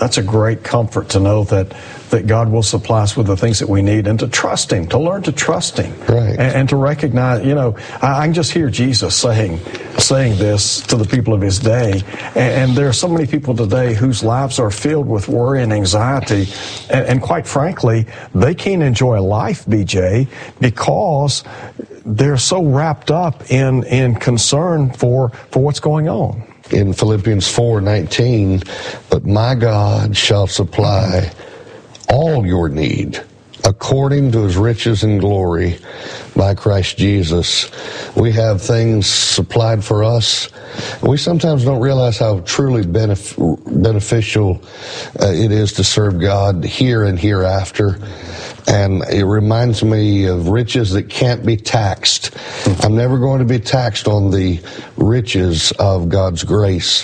that's a great comfort to know that God will supply us with the things that we need, and to trust Him, to learn to trust Him, right. and to recognize, I can just hear Jesus saying this to the people of His day, and there are so many people today whose lives are filled with worry and anxiety, and quite frankly, they can't enjoy life, BJ, because they're so wrapped up in concern for what's going on. In Philippians 4:19, but my God shall supply all your need according to His riches and glory by Christ Jesus. We have things supplied for us. We sometimes don't realize how truly beneficial it is to serve God here and hereafter. And it reminds me of riches that can't be taxed. I'm never going to be taxed on the riches of God's grace.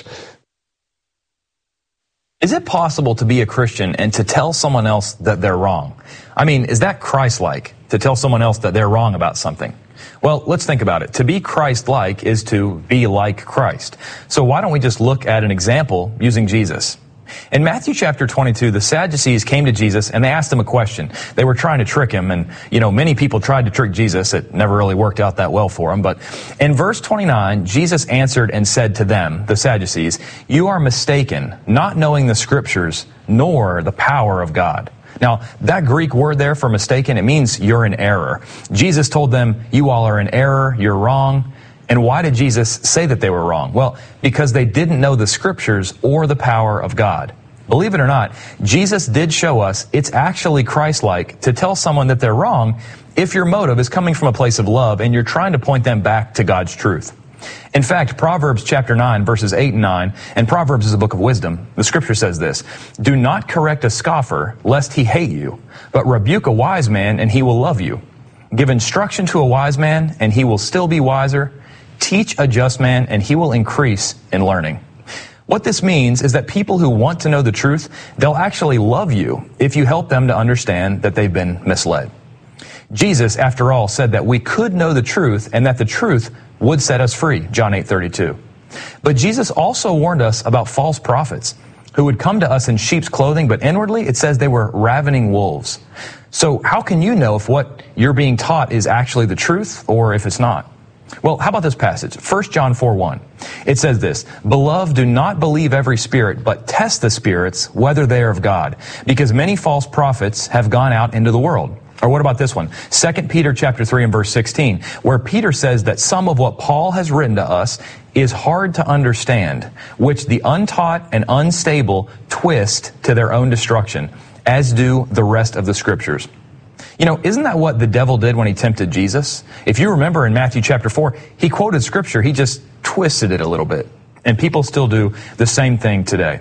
Is it possible to be a Christian and to tell someone else that they're wrong? I mean, is that Christ-like, to tell someone else that they're wrong about something? Well, let's think about it. To be Christ-like is to be like Christ. So why don't we just look at an example using Jesus? In Matthew chapter 22, the Sadducees came to Jesus and they asked him a question. They were trying to trick him, and, many people tried to trick Jesus. It never really worked out that well for him. But in verse 29, Jesus answered and said to them, the Sadducees, "You are mistaken, not knowing the Scriptures, nor the power of God." Now, that Greek word there for mistaken, it means you're in error. Jesus told them, you all are in error, you're wrong. And why did Jesus say that they were wrong? Well, because they didn't know the Scriptures or the power of God. Believe it or not, Jesus did show us it's actually Christ-like to tell someone that they're wrong if your motive is coming from a place of love and you're trying to point them back to God's truth. In fact, Proverbs chapter 9, verses 8 and 9, and Proverbs is a book of wisdom. The Scripture says this, "Do not correct a scoffer, lest he hate you, but rebuke a wise man, and he will love you. Give instruction to a wise man, and he will still be wiser. Teach a just man, and he will increase in learning." What this means is that people who want to know the truth, they'll actually love you if you help them to understand that they've been misled. Jesus, after all, said that we could know the truth and that the truth would set us free, John 8:32. But Jesus also warned us about false prophets who would come to us in sheep's clothing, but inwardly it says they were ravening wolves. So how can you know if what you're being taught is actually the truth or if it's not? Well, how about this passage? 1 John 4:1. It says this, "Beloved, do not believe every spirit, but test the spirits, whether they are of God, because many false prophets have gone out into the world." Or what about this one? 2 Peter chapter 3 and verse 16, where Peter says that some of what Paul has written to us is hard to understand, which the untaught and unstable twist to their own destruction, as do the rest of the Scriptures. Isn't that what the devil did when he tempted Jesus? If you remember in Matthew chapter 4, he quoted Scripture, he just twisted it a little bit. And people still do the same thing today.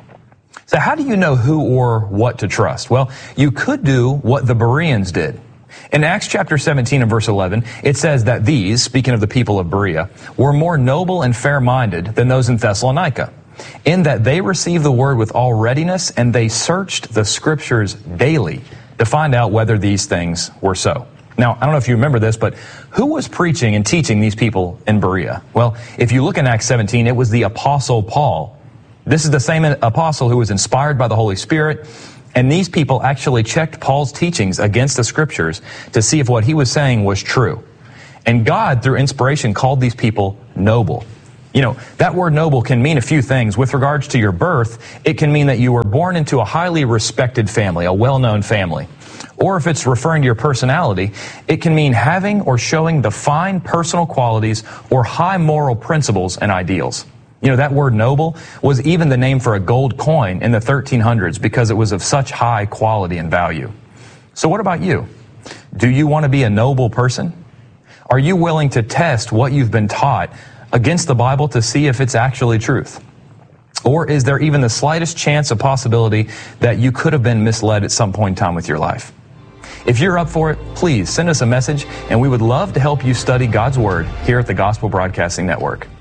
So how do you know who or what to trust? Well, you could do what the Bereans did. In Acts chapter 17 and verse 11, it says that these, speaking of the people of Berea, were more noble and fair-minded than those in Thessalonica, in that they received the word with all readiness, and they searched the Scriptures daily to find out whether these things were so. Now, I don't know if you remember this, but who was preaching and teaching these people in Berea? Well, if you look in Acts 17, it was the Apostle Paul. This is the same apostle who was inspired by the Holy Spirit, and these people actually checked Paul's teachings against the Scriptures to see if what he was saying was true. And God, through inspiration, called these people noble. That word noble can mean a few things. With regards to your birth, it can mean that you were born into a highly respected family, a well-known family. Or if it's referring to your personality, it can mean having or showing the fine personal qualities or high moral principles and ideals. That word noble was even the name for a gold coin in the 1300s because it was of such high quality and value. So what about you? Do you want to be a noble person? Are you willing to test what you've been taught against the Bible to see if it's actually truth? Or is there even the slightest chance or possibility that you could have been misled at some point in time with your life? If you're up for it, please send us a message, and we would love to help you study God's Word here at the Gospel Broadcasting Network.